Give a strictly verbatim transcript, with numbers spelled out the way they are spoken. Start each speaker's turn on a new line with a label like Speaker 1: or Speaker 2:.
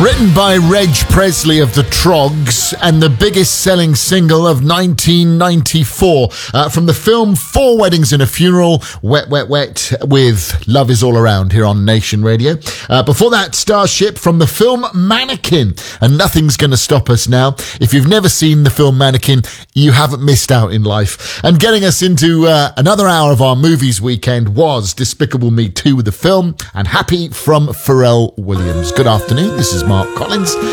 Speaker 1: Written by Reg Presley of the Troggs and the biggest selling single of nineteen ninety-four. Uh, from the film Four Weddings and a Funeral, Wet, Wet, Wet, with Love Is All Around here on Nation Radio. Uh, before that, Starship from the film Mannequin, and Nothing's Gonna Stop Us Now. If you've never seen the film Mannequin, you haven't missed out in life. And getting us into uh, another hour of our movies weekend was Despicable Me two, the film, and Happy from Pharrell Williams. Good afternoon, this is Mark Collins.